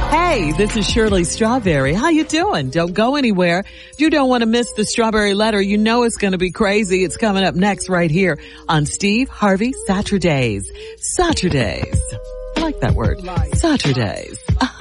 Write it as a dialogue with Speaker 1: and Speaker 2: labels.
Speaker 1: Hey, this is Shirley Strawberry. How you doing? Don't go anywhere. If you don't want to miss the Strawberry Letter, you know it's going to be crazy. It's coming up next right here on Steve Harvey Saturdays. Saturdays. I like that word. Saturdays.